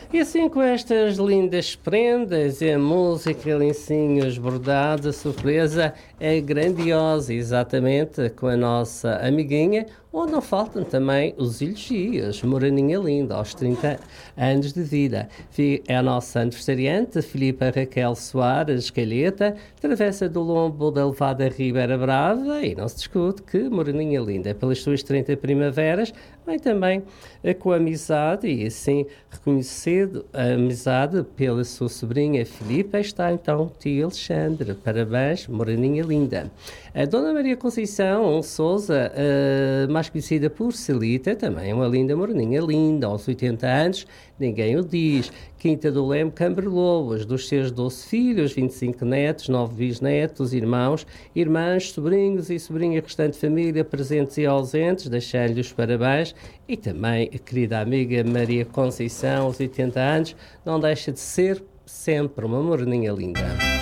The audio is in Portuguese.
E assim com estas lindas prendas e a música, lencinhos bordados, a surpresa é grandiosa, exatamente, com a nossa amiguinha, onde não faltam também os elogios. Moreninha linda, aos 30 anos de vida. É a nossa aniversariante, Filipa Raquel Soares Calheta, travessa do lombo da Levada Ribeira Brava, e não se discute que Moreninha linda, pelas suas 30 primaveras, vem também com a amizade, e assim reconhecendo a amizade pela sua sobrinha Filipa, está então tio Alexandre. Parabéns, Moreninha linda. A Dona Maria Conceição Sousa, mais conhecida por Celita, também é uma linda moreninha linda, aos 80 anos, ninguém o diz. Quinta do Leme, Camberlobos, dos seus 12 filhos, 25 netos, 9 bisnetos, irmãos, irmãs, sobrinhos e sobrinha, restante família, presentes e ausentes, deixar-lhe os parabéns. E também a querida amiga Maria Conceição, aos 80 anos, não deixa de ser sempre uma moreninha linda.